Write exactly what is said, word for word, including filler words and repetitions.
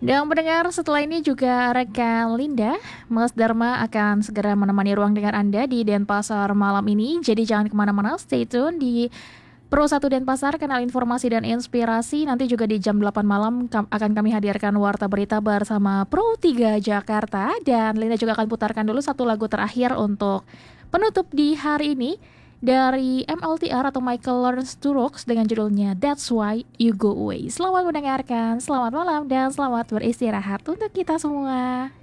Dan mendengar setelah ini juga rekan Linda, Mas Dharma akan segera menemani ruang dengar Anda di Denpasar malam ini. Jadi jangan kemana-mana, stay tune di Pro satu Denpasar, kanal informasi dan inspirasi. Nanti juga di jam delapan malam kam- akan kami hadirkan Warta Berita bersama Pro tiga Jakarta. Dan Linda juga akan putarkan dulu satu lagu terakhir untuk penutup di hari ini dari M L T R atau Michael Learns to Rock dengan judulnya That's Why You Go Away. Selamat mendengarkan, selamat malam, dan selamat beristirahat untuk kita semua.